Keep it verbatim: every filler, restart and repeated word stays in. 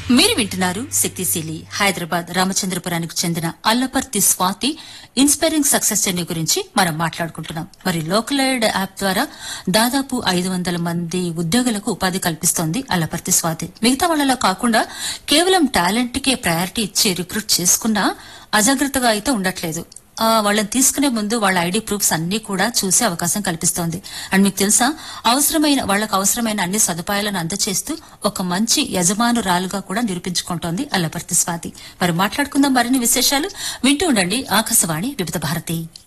మీరు వింటున్నారు శక్తిశీలి హైదరాబాద్ రామచంద్రపురానికి చెందిన Allaparthi Swathi inspiring success journey గురించి మనం మాట్లాడుకుంటున్నాం. మరి లోకల్ ఎయిడ్ యాప్ ద్వారా దాదాపు ఐదు వందల మంది ఉద్యోగులకు ఉపాధి కల్పిస్తోంది అల్లపర్తి స్వాతి. మిగతా వాళ్లలో కాకుండా కేవలం టాలెంట్ కే ప్రయారిటీ ఇచ్చి రిక్రూట్ చేసుకున్నా అజాగ్రత్తగా అయితే ఉండట్లేదు. వాళ్ళని తీసుకునే ముందు వాళ్ళ ఐడి ప్రూఫ్స్ అన్ని కూడా చూసే అవకాశం కల్పిస్తోంది. అండ్ మీకు తెలుసా, అవసరమైన వాళ్లకు అవసరమైన అన్ని సదుపాయాలను అందచేస్తూ ఒక మంచి యజమానురాలుగా కూడా నిరూపించుకుంటోంది అల్లపర్తి స్వాతి. మరి మాట్లాడుకుందాం మరిన్ని విశేషాలు. వింటూ ఉండండి ఆకాశవాణి వివిధ భారతి.